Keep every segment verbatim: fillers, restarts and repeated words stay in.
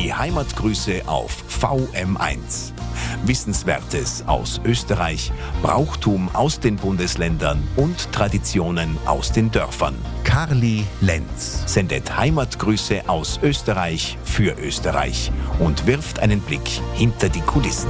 die Heimatgrüße auf V M eins. Wissenswertes aus Österreich, Brauchtum aus den Bundesländern und Traditionen aus den Dörfern. Karli Lenz sendet Heimatgrüße aus Österreich für Österreich und wirft einen Blick hinter die Kulissen.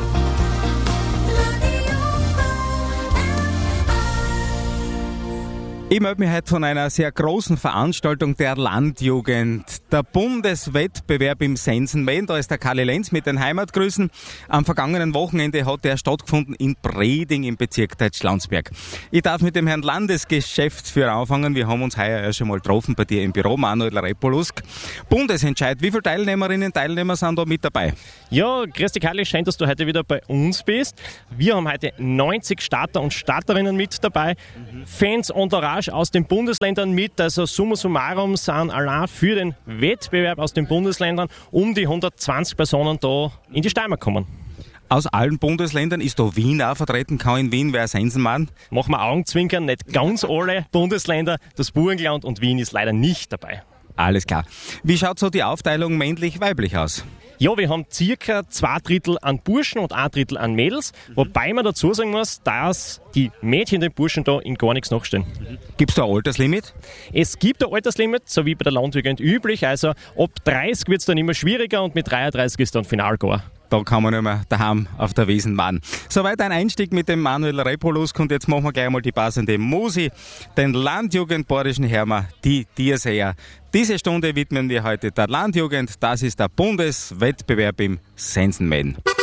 Ich melde mich heute von einer sehr großen Veranstaltung der Landjugend. Der Bundeswettbewerb im Sensenmähen. Da ist der Karli Lenz mit den Heimatgrüßen. Am vergangenen Wochenende hat der stattgefunden in Breding im Bezirk Deutschlandsberg. Ich darf mit dem Herrn Landesgeschäftsführer anfangen. Wir haben uns heuer ja schon mal getroffen bei dir im Büro, Manuel Repolusk. Bundesentscheid. Wie viele Teilnehmerinnen und Teilnehmer sind da mit dabei? Ja, grüß dich Karli, schön, dass du heute wieder bei uns bist. Wir haben heute neunzig Starter und Starterinnen mit dabei. Mhm. Fans Entourage aus den Bundesländern mit, also summa summarum sind allein für den Wettbewerb aus den Bundesländern um die hundertzwanzig Personen da in die Steiermark kommen. Aus allen Bundesländern ist da Wien auch vertreten, kann in Wien wer Sensenmann? Machen wir Augenzwinkern, nicht ganz alle Bundesländer, das Burgenland und Wien ist leider nicht dabei. Alles klar. Wie schaut so die Aufteilung männlich-weiblich aus? Ja, wir haben circa zwei Drittel an Burschen und ein Drittel an Mädels, mhm. wobei man dazu sagen muss, dass die Mädchen den Burschen da in gar nichts nachstehen. Mhm. Gibt es da ein Alterslimit? Es gibt ein Alterslimit, so wie bei der Landjugend üblich, also ab dreißig wird es dann immer schwieriger und mit dreiunddreißig ist dann final gar. Da kann man nicht mehr daheim auf der Wiesn machen. Soweit ein Einstieg mit dem Manuel Repolusk und jetzt machen wir gleich mal die passende Musi, den Landjugendborischen Hermer, die Tierseher. Diese Stunde widmen wir heute der Landjugend. Das ist der Bundeswettbewerb im Sensenmähen.